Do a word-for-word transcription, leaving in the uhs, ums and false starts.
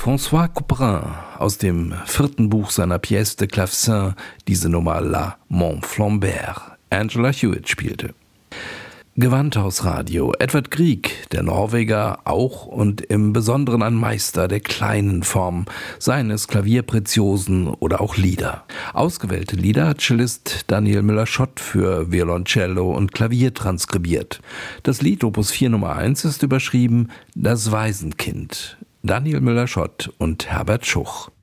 François Couperin aus dem vierten Buch seiner Pièce de Clavecin, diese Nummer La Montflambert. Angela Hewitt spielte. Gewandhausradio. Edvard Grieg, der Norweger, auch und im Besonderen ein Meister der kleinen Form, seien es Klavierpretiosen oder auch Lieder. Ausgewählte Lieder hat Cellist Daniel Müller-Schott für Violoncello und Klavier transkribiert. Das Lied Opus vier Nummer eins ist überschrieben Das Waisenkind. Daniel Müller-Schott und Herbert Schuch.